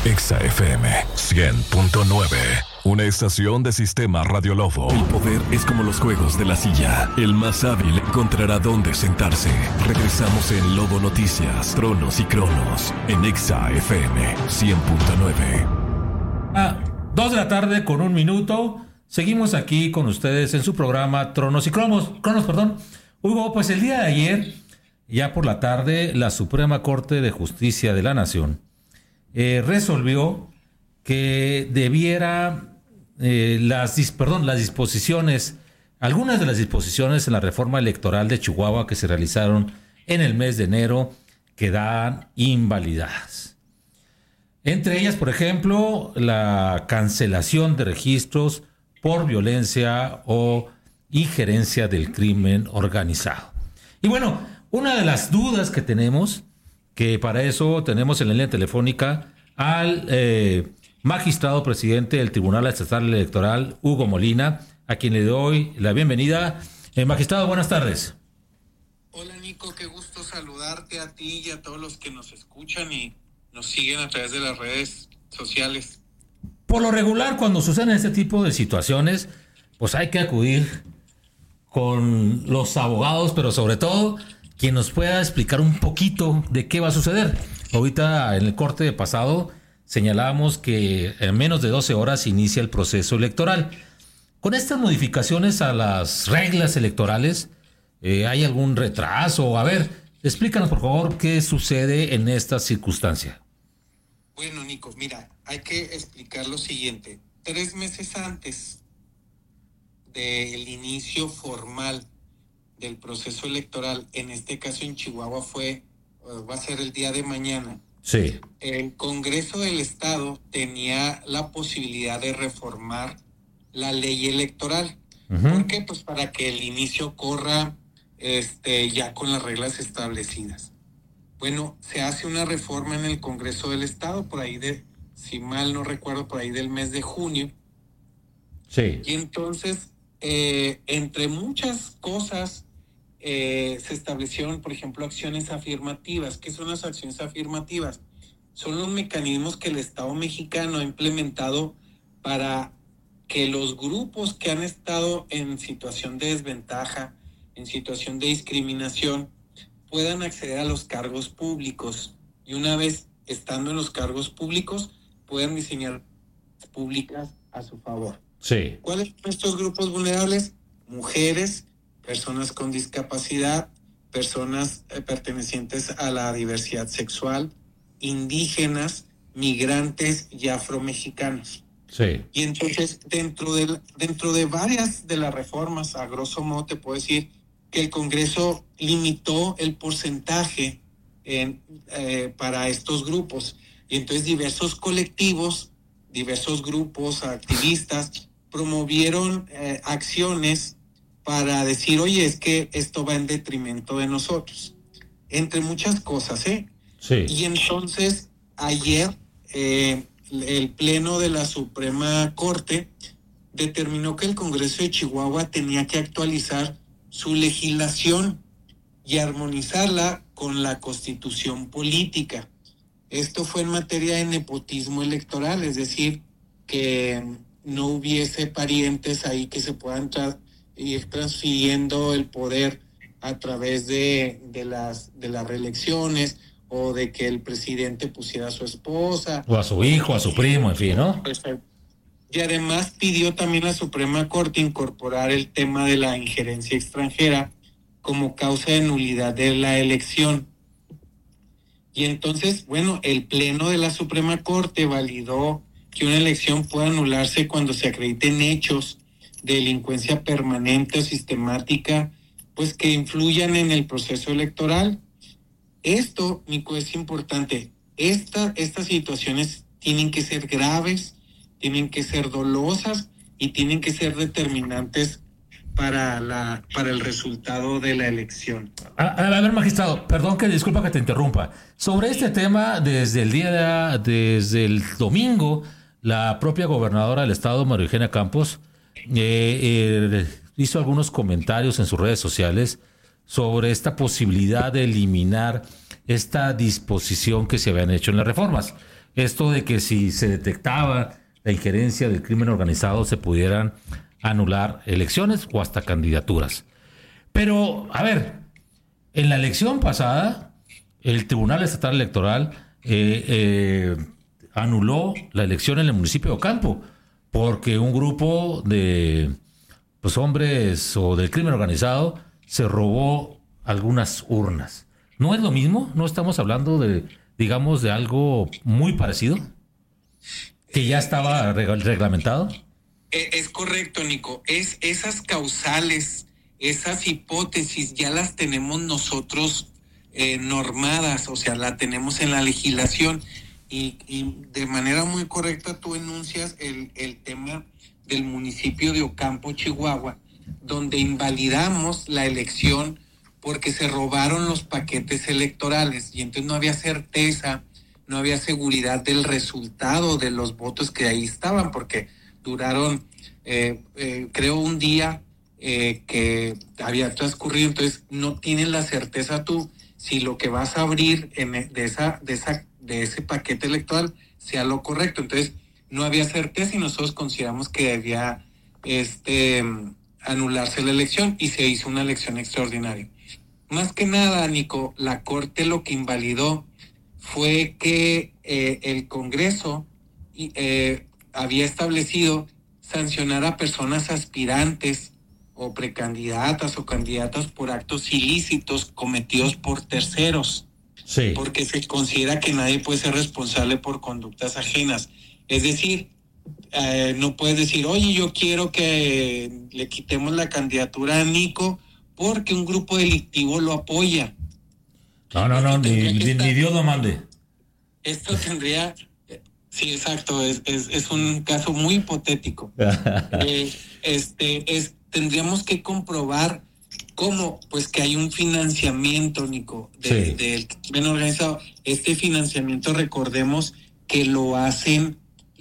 Exa FM 100.9, una estación de Sistema Radio Lobo. El poder es como los juegos de la silla. El más hábil encontrará dónde sentarse. Regresamos en Lobo Noticias, Tronos y Cronos, en Exa FM 100.9. 2 de la tarde con 1 minuto. Seguimos aquí con ustedes en su programa Tronos y Cronos. Hugo, pues el día de ayer, ya por la tarde, la Suprema Corte de Justicia de la Nación resolvió que debiera algunas de las disposiciones en la reforma electoral de Chihuahua que se realizaron en el mes de enero quedan invalidadas. Entre ellas, por ejemplo, la cancelación de registros por violencia o injerencia del crimen organizado. Y bueno, una de las dudas que tenemos, que para eso tenemos en la línea telefónica al magistrado presidente del Tribunal Estatal Electoral, Hugo Molina, a quien le doy la bienvenida. Magistrado, buenas tardes. Hola Nico, qué gusto saludarte a ti y a todos los que nos escuchan y nos siguen a través de las redes sociales. Por lo regular, cuando suceden este tipo de situaciones, pues hay que acudir con los abogados, pero sobre todo quien nos pueda explicar un poquito de qué va a suceder. Ahorita en el corte pasado señalábamos que en menos de 12 horas inicia el proceso electoral. Con estas modificaciones a las reglas electorales, ¿hay algún retraso? A ver, explícanos por favor qué sucede en esta circunstancia. Bueno, Nico, mira, hay que explicar lo siguiente. 3 meses antes del inicio formal del proceso electoral, en este caso en Chihuahua va a ser el día de mañana. Sí. El Congreso del Estado tenía la posibilidad de reformar la ley electoral. Uh-huh. ¿Por qué? Pues para que el inicio corra ya con las reglas establecidas. Bueno, se hace una reforma en el Congreso del Estado por ahí si mal no recuerdo, por ahí del mes de junio. Sí. Y entonces, entre muchas cosas, se establecieron, por ejemplo, acciones afirmativas. ¿Qué son las acciones afirmativas? Son los mecanismos que el Estado mexicano ha implementado para que los grupos que han estado en situación de desventaja, en situación de discriminación, puedan acceder a los cargos públicos. Y una vez estando en los cargos públicos, puedan diseñar públicas a su favor. Sí. ¿Cuáles son estos grupos vulnerables? Mujeres, personas con discapacidad, personas pertenecientes a la diversidad sexual, indígenas, migrantes y afromexicanos. Sí. Y entonces, dentro de varias de las reformas, a grosso modo te puedo decir que el Congreso limitó el porcentaje para estos grupos. Y entonces diversos colectivos, diversos grupos, activistas, promovieron acciones para decir, oye, es que esto va en detrimento de nosotros, entre muchas cosas, Sí. Y entonces, ayer, el Pleno de la Suprema Corte determinó que el Congreso de Chihuahua tenía que actualizar su legislación y armonizarla con la Constitución política. Esto fue en materia de nepotismo electoral, es decir, que no hubiese parientes ahí que se puedan ir transfiriendo el poder a través de las reelecciones, o de que el presidente pusiera a su esposa o a su hijo, a su primo, en fin, ¿no? Y además pidió también la Suprema Corte incorporar el tema de la injerencia extranjera como causa de nulidad de la elección. Y entonces, bueno, el Pleno de la Suprema Corte validó que una elección pueda anularse cuando se acrediten hechos de delincuencia permanente o sistemática, pues que influyan en el proceso electoral. Esto, Nico, es importante. Estas situaciones tienen que ser graves, tienen que ser dolosas y tienen que ser determinantes para el resultado de la elección. A ver, magistrado, disculpa que te interrumpa. Sobre este tema, desde el domingo, la propia gobernadora del estado, María Eugenia Campos, hizo algunos comentarios en sus redes sociales sobre esta posibilidad de eliminar esta disposición que se habían hecho en las reformas. esto de que si se detectaba la injerencia del crimen organizado se pudieran anular elecciones o hasta candidaturas. Pero, a ver, en la elección pasada, el Tribunal Estatal Electoral anuló la elección en el municipio de Ocampo porque un grupo de hombres o del crimen organizado se robó algunas urnas. ¿No es lo mismo? ¿No estamos hablando de, digamos, de algo muy parecido? ¿Que ya estaba reglamentado? Es correcto, Nico. Esas causales, esas hipótesis ya las tenemos nosotros normadas, o sea, la tenemos en la legislación y de manera muy correcta tú enuncias el tema del municipio de Ocampo, Chihuahua, donde invalidamos la elección porque se robaron los paquetes electorales y entonces no había certeza, no había seguridad del resultado de los votos que ahí estaban, porque duraron, creo, un día que había transcurrido, entonces no tienes la certeza tú si lo que vas a abrir de ese paquete electoral sea lo correcto. Entonces no había certeza y nosotros consideramos que debía anularse la elección y se hizo una elección extraordinaria. Más que nada, Nico, la Corte lo que invalidó fue que el Congreso había establecido sancionar a personas aspirantes o precandidatas o candidatas por actos ilícitos cometidos por terceros. Sí. Porque se considera que nadie puede ser responsable por conductas ajenas. Es decir, no puedes decir, oye, yo quiero que le quitemos la candidatura a Nico porque un grupo delictivo lo apoya. No, ni Dios lo mande. Esto tendría... Sí, exacto, es un caso muy hipotético. Tendríamos que comprobar cómo, pues, que hay un financiamiento, Nico, del crimen organizado. Este financiamiento, recordemos que lo hacen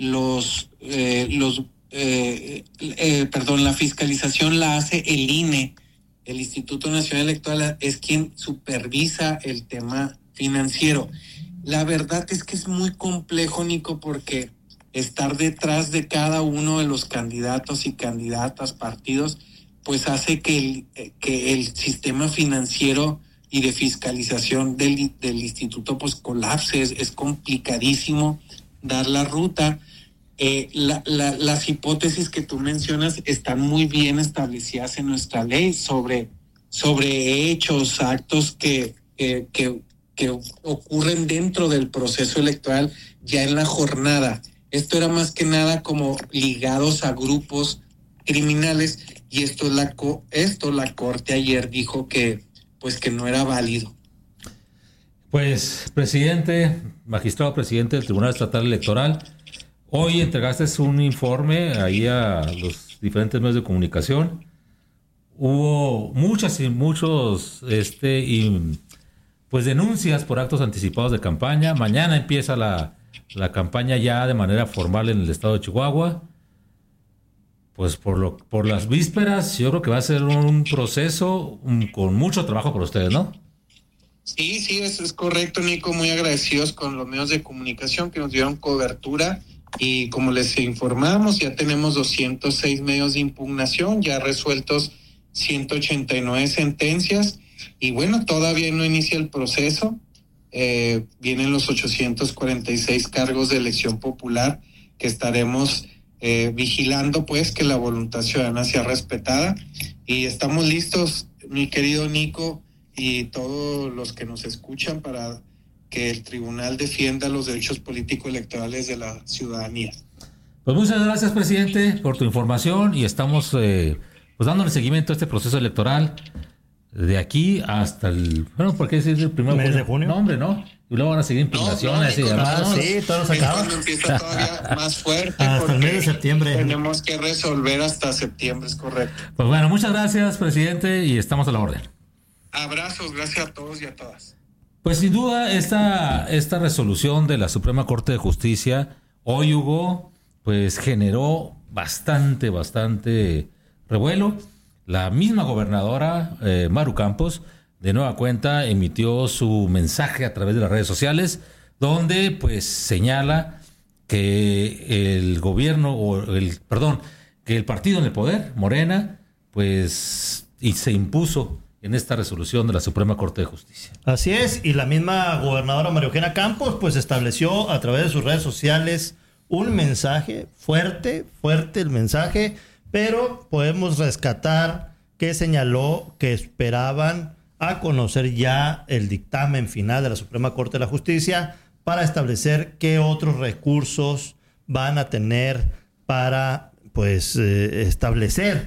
la fiscalización la hace el INE, el Instituto Nacional Electoral, es quien supervisa el tema financiero. La verdad es que es muy complejo, Nico, porque estar detrás de cada uno de los candidatos y candidatas, partidos, pues hace que el sistema financiero y de fiscalización del instituto pues colapse. Es complicadísimo dar la ruta. Las hipótesis que tú mencionas están muy bien establecidas en nuestra ley sobre hechos, actos que ocurren dentro del proceso electoral ya en la jornada. Esto era más que nada como ligados a grupos criminales y la Corte ayer dijo que no era válido. Pues, magistrado presidente del Tribunal Estatal Electoral, hoy entregaste un informe ahí a los diferentes medios de comunicación. Hubo muchos denuncias por actos anticipados de campaña. Mañana empieza la campaña ya de manera formal en el estado de Chihuahua. Pues por las vísperas, yo creo que va a ser un proceso con mucho trabajo para ustedes, ¿no? Sí, eso es correcto, Nico. Muy agradecidos con los medios de comunicación que nos dieron cobertura. Y como les informamos, ya tenemos 206 medios de impugnación, ya resueltos 189 sentencias. Y bueno, todavía no inicia el proceso. Vienen los 846 cargos de elección popular que estaremos vigilando, pues, que la voluntad ciudadana sea respetada. Y estamos listos, mi querido Nico, y todos los que nos escuchan, para que el tribunal defienda los derechos políticos electorales de la ciudadanía. Pues muchas gracias, presidente, por tu información, y estamos dándole seguimiento a este proceso electoral de aquí hasta ¿por qué decir el primer mes de junio? No, hombre, no. Y luego van a seguir impugnaciones y demás. Sí, todo se acaba. Cuando empieza todavía más fuerte. Hasta el mes de septiembre. Tenemos que resolver hasta septiembre, es correcto. Pues bueno, muchas gracias, presidente, y estamos a la orden. Abrazos, gracias a todos y a todas. Pues sin duda esta resolución de la Suprema Corte de Justicia hoy, Hugo, pues generó bastante revuelo. La misma gobernadora Maru Campos de nueva cuenta emitió su mensaje a través de las redes sociales, donde pues señala que el gobierno, que el partido en el poder, Morena, pues y se impuso en esta resolución de la Suprema Corte de Justicia. Así es, y la misma gobernadora María Eugenia Campos pues estableció a través de sus redes sociales un mensaje fuerte el mensaje, pero podemos rescatar que señaló que esperaban a conocer ya el dictamen final de la Suprema Corte de la Justicia para establecer qué otros recursos van a tener para pues establecer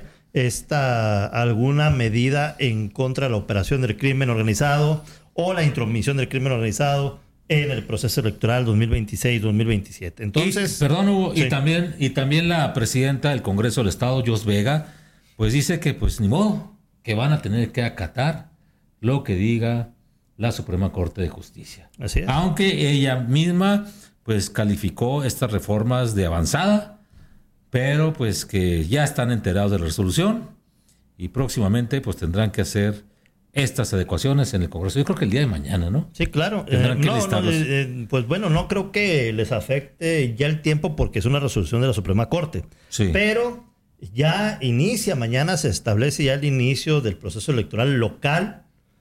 alguna medida en contra de la operación del crimen organizado o la intromisión del crimen organizado en el proceso electoral 2026-2027. Entonces, Hugo, sí. y también la presidenta del Congreso del Estado, Jos Vega, pues dice que pues ni modo, que van a tener que acatar lo que diga la Suprema Corte de Justicia. Así es. Aunque ella misma pues calificó estas reformas de avanzada, pero pues que ya están enterados de la resolución y próximamente pues tendrán que hacer estas adecuaciones en el Congreso. Yo creo que el día de mañana, ¿no? Sí, claro. Tendrán que listarlos. Pues bueno, no creo que les afecte ya el tiempo porque es una resolución de la Suprema Corte. Sí. Pero ya mañana se establece ya el inicio del proceso electoral local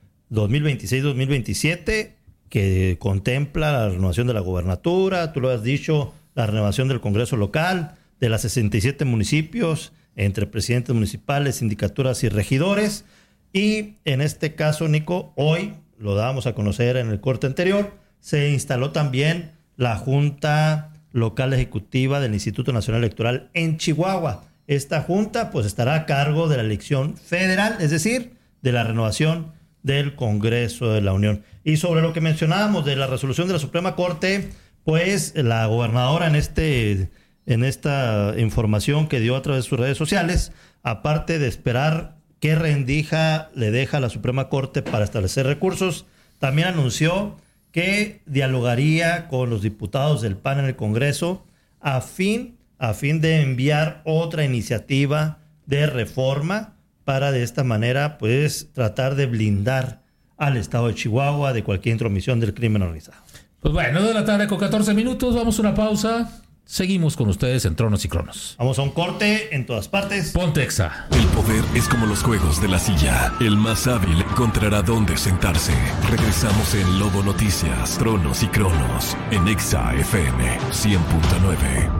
2026-2027, que contempla la renovación de la gobernatura, tú lo has dicho, la renovación del Congreso local, de las 67 municipios, entre presidentes municipales, sindicaturas y regidores. Y en este caso, Nico, hoy, lo dábamos a conocer en el corte anterior, se instaló también la Junta Local Ejecutiva del Instituto Nacional Electoral en Chihuahua. Esta junta pues estará a cargo de la elección federal, es decir, de la renovación del Congreso de la Unión. Y sobre lo que mencionábamos de la resolución de la Suprema Corte, pues la gobernadora en esta información que dio a través de sus redes sociales, aparte de esperar qué rendija le deja a la Suprema Corte para establecer recursos, también anunció que dialogaría con los diputados del PAN en el Congreso a fin de enviar otra iniciativa de reforma para de esta manera pues tratar de blindar al estado de Chihuahua de cualquier intromisión del crimen organizado. Pues bueno, 2:14 p.m, vamos a una pausa. Seguimos con ustedes en Tronos y Cronos. Vamos a un corte en todas partes. Ponte Exa. El poder es como los juegos de la silla. El más hábil encontrará dónde sentarse. Regresamos en Lobo Noticias, Tronos y Cronos, en Exa FM 100.9.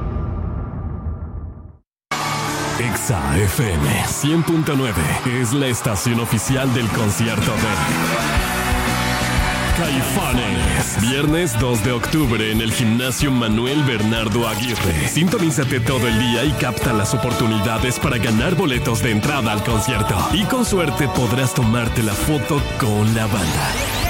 Exa FM 100.9 es la estación oficial del concierto de Caifanes. Viernes 2 de octubre en el Gimnasio Manuel Bernardo Aguirre. Sintonízate todo el día y capta las oportunidades para ganar boletos de entrada al concierto. Y con suerte podrás tomarte la foto con la banda.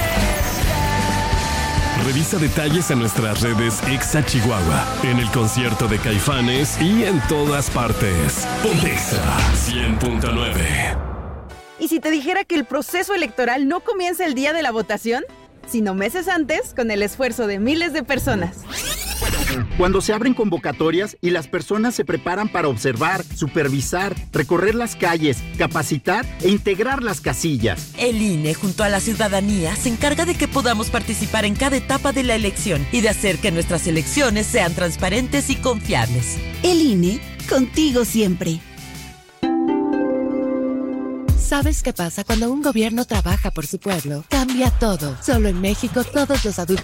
Revisa detalles en nuestras redes Exa Chihuahua, en el concierto de Caifanes y en todas partes. Ponte Exa 100.9. ¿Y si te dijera que el proceso electoral no comienza el día de la votación, sino meses antes, con el esfuerzo de miles de personas? Cuando se abren convocatorias y las personas se preparan para observar, supervisar, recorrer las calles, capacitar e integrar las casillas. El INE, junto a la ciudadanía, se encarga de que podamos participar en cada etapa de la elección y de hacer que nuestras elecciones sean transparentes y confiables. El INE, contigo siempre. ¿Sabes qué pasa cuando un gobierno trabaja por su pueblo? Cambia todo. Solo en México todos los adultos